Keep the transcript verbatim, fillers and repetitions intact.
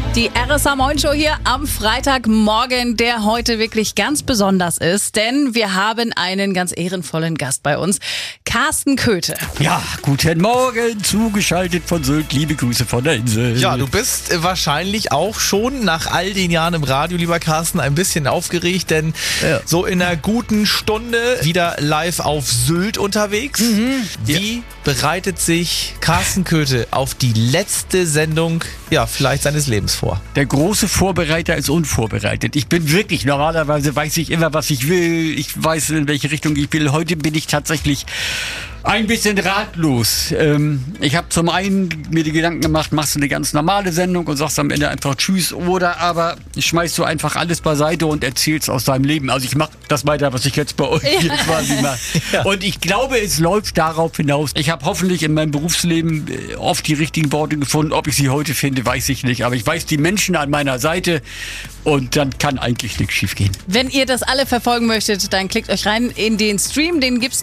Die R S A Moin Show hier am Freitagmorgen, der heute wirklich ganz besonders ist, denn wir haben einen ganz ehrenvollen Gast bei uns, Carsten Köthe. Ja, guten Morgen, zugeschaltet von Sylt, liebe Grüße von der Insel. Ja, du bist wahrscheinlich auch schon nach all den Jahren im Radio, lieber Carsten, ein bisschen aufgeregt, denn Ja. so in einer guten Stunde wieder live auf Sylt unterwegs. Mhm. Wie bereitet sich Carsten Köthe auf die letzte Sendung, ja, vielleicht seines Lebens vor? Der große Vorbereiter ist unvorbereitet. Ich bin wirklich, normalerweise weiß ich immer, was ich will. Ich weiß, in welche Richtung ich will. Heute bin ich tatsächlich ein bisschen ratlos. Ähm, ich habe zum einen mir die Gedanken gemacht, machst du eine ganz normale Sendung und sagst am Ende einfach Tschüss, oder aber schmeißt du einfach alles beiseite und erzählst aus deinem Leben. Also ich mache das weiter, was ich jetzt bei euch hier quasi mache. Ja. Und ich glaube, es läuft darauf hinaus. Ich habe hoffentlich in meinem Berufsleben äh, oft die richtigen Worte gefunden. Ob ich sie heute finde, weiß ich nicht. Aber ich weiß die Menschen an meiner Seite und dann kann eigentlich nichts schief gehen. Wenn ihr das alle verfolgen möchtet, dann klickt euch rein in den Stream, den gibt's